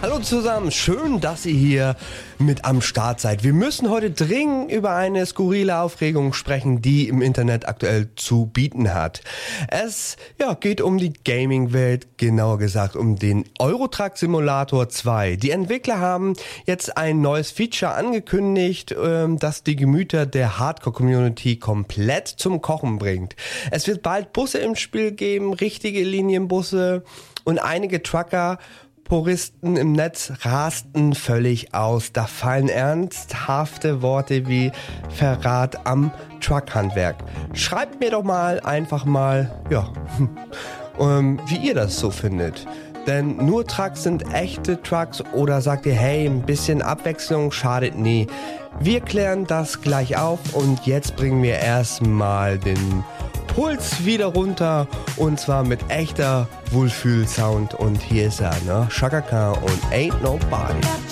Hallo zusammen, schön, dass ihr hier mit am Start seid. Wir müssen heute dringend über eine skurrile Aufregung sprechen, die im Internet aktuell zu bieten hat. Es geht um die Gaming-Welt, genauer gesagt um den Euro Truck Simulator 2. Die Entwickler haben jetzt ein neues Feature angekündigt, das die Gemüter der Hardcore-Community komplett zum Kochen bringt. Es wird bald Busse im Spiel geben, richtige Linienbusse, und einige Trucker-Puristen im Netz rasten völlig aus. Da fallen ernsthafte Worte wie Verrat am Truckhandwerk. Schreibt mir doch mal einfach mal, wie ihr das so findet. Denn nur Trucks sind echte Trucks, oder sagt ihr, hey, ein bisschen Abwechslung schadet nie. Wir klären das gleich auf, und jetzt bringen wir erstmal den Puls wieder runter, und zwar mit echter Wohlfühl-Sound, und hier ist er, Chaka Khan und Ain't Nobody.